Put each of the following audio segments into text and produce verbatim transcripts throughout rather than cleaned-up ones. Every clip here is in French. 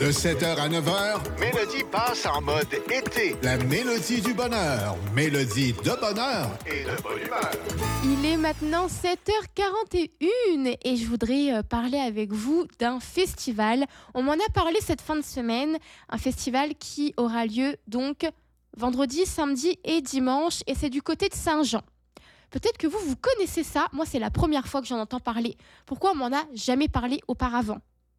De sept heures à neuf heures, Mélodie passe en mode été. la mélodie du bonheur. Mélodie de bonheur. Et de bonne humeur. Il est maintenant sept heures quarante et une et je voudrais euh, parler avec vous d'un festival. On m'en a parlé cette fin de semaine, un festival qui aura lieu donc vendredi, samedi et dimanche et c'est du côté de Saint-Jean. Peut-être que vous, vous connaissez ça. Moi, c'est la première fois que j'en entends parler. Pourquoi on m'en a jamais parlé auparavant ?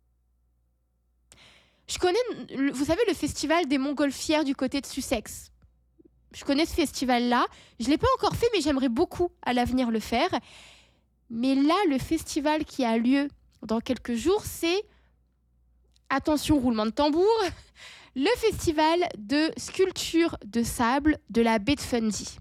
Je connais, vous savez, le festival des Montgolfières du côté de Sussex. Je connais ce festival-là. Je ne l'ai pas encore fait, mais j'aimerais beaucoup à l'avenir le faire. Mais là, le festival qui a lieu dans quelques jours, c'est, attention, roulement de tambour, le festival de sculpture de sable de la baie de Fundy.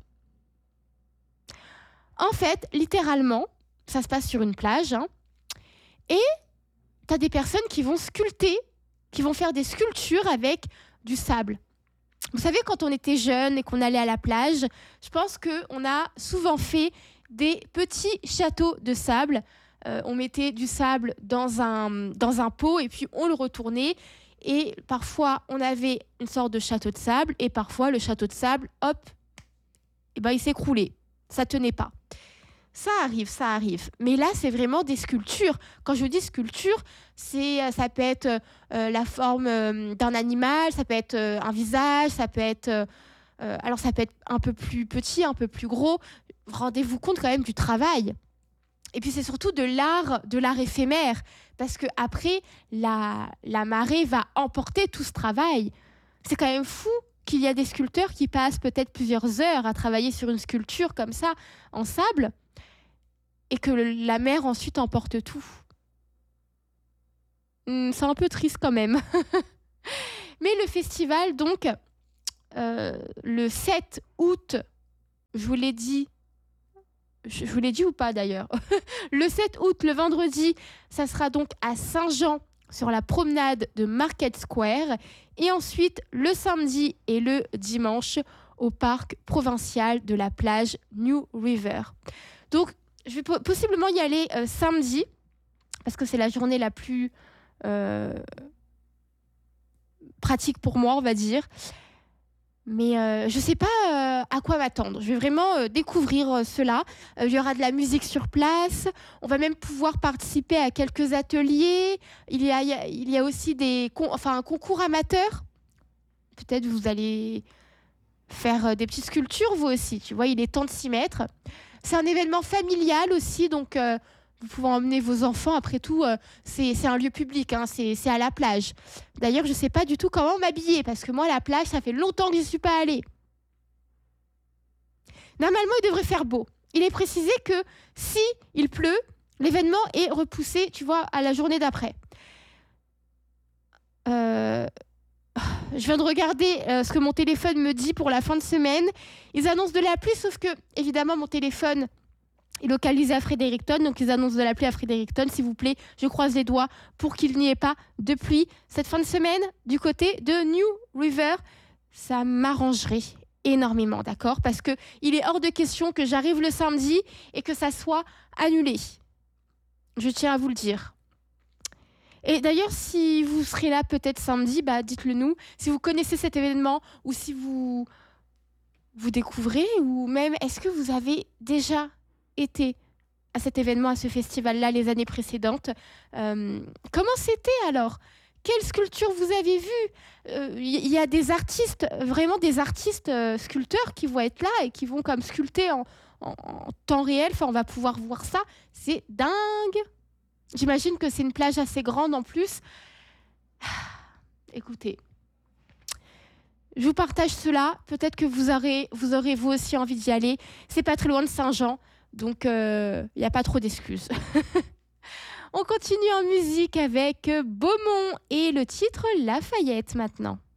En fait, littéralement, ça se passe sur une plage, hein, et tu as des personnes qui vont sculpter, qui vont faire des sculptures avec du sable. Vous savez, quand on était jeune et qu'on allait à la plage, je pense qu'on a souvent fait des petits châteaux de sable. Euh, on mettait du sable dans un, dans un pot et puis on le retournait. Et parfois, on avait une sorte de château de sable et parfois, le château de sable, hop, eh ben, il s'écroulait. Ça tenait pas. Ça arrive, ça arrive. Mais là, c'est vraiment des sculptures. Quand je vous dis sculpture, c'est, ça peut être euh, la forme euh, d'un animal, ça peut être euh, un visage, ça peut être... Euh, euh, alors, ça peut être un peu plus petit, un peu plus gros. Rendez-vous compte quand même du travail. Et puis, c'est surtout de l'art, de l'art éphémère. Parce qu'après, la, la marée va emporter tout ce travail. C'est quand même fou qu'il y a des sculpteurs qui passent peut-être plusieurs heures à travailler sur une sculpture comme ça, en sable, et que le, la mer ensuite emporte tout. Hum, c'est un peu triste quand même. Mais le festival, donc, euh, le sept août, je vous l'ai dit, je, je vous l'ai dit ou pas d'ailleurs, le sept août, le vendredi, ça sera donc à Saint-Jean, sur la promenade de Market Square, et ensuite le samedi et le dimanche au parc provincial de la plage New River. Donc, je vais po- possiblement y aller euh, samedi, parce que c'est la journée la plus euh, pratique pour moi, on va dire. Mais euh, je ne sais pas euh, à quoi m'attendre. Je vais vraiment euh, découvrir euh, cela. Euh, il y aura de la musique sur place. On va même pouvoir participer à quelques ateliers. Il y a, il y a, il y a aussi des con- enfin, un concours amateur. Peut-être vous allez faire euh, des petites sculptures, vous aussi. Tu vois, il est temps de s'y mettre. C'est un événement familial aussi, donc euh, vous pouvez emmener vos enfants. Après tout, euh, c'est, c'est un lieu public, hein, c'est, c'est à la plage. D'ailleurs, je ne sais pas du tout comment m'habiller, parce que moi, la plage, ça fait longtemps que je n'y suis pas allée. Normalement, il devrait faire beau. Il est précisé que si il pleut, l'événement est repoussé, tu vois, à la journée d'après. Euh... Je viens de regarder euh, ce que mon téléphone me dit pour la fin de semaine. Ils annoncent de la pluie, sauf que, évidemment, mon téléphone est localisé à Fredericton. Donc, ils annoncent de la pluie à Fredericton. S'il vous plaît, je croise les doigts pour qu'il n'y ait pas de pluie cette fin de semaine du côté de New River. Ça m'arrangerait énormément, d'accord ? Parce qu'il est hors de question que j'arrive le samedi et que ça soit annulé. Je tiens à vous le dire. Et d'ailleurs, si vous serez là peut-être samedi, bah dites-le nous. Si vous connaissez cet événement ou si vous vous découvrez, ou même est-ce que vous avez déjà été à cet événement, à ce festival-là les années précédentes. Euh, comment c'était alors ? Quelle sculpture vous avez vue ? Il euh, y, y a des artistes, vraiment des artistes euh, sculpteurs qui vont être là et qui vont comme sculpter en, en, en temps réel. Enfin, on va pouvoir voir ça. C'est dingue. J'imagine que c'est une plage assez grande en plus. Écoutez, je vous partage cela. Peut-être que vous aurez, vous aurez vous aussi envie d'y aller. C'est pas très loin de Saint-Jean, donc il euh, n'y a pas trop d'excuses. On continue en musique avec Beaumont et le titre Lafayette maintenant.